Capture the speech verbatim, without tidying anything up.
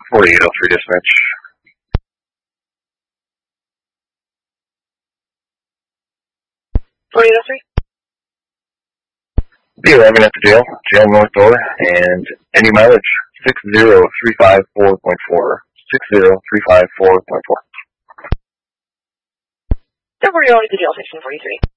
forty-eight oh three dispatch. forty-eight oh three. B eleven at the jail, jail north door, and any mileage, six zero three five four point four. six zero three five four point four. Don't worry, only the jail, section forty-three.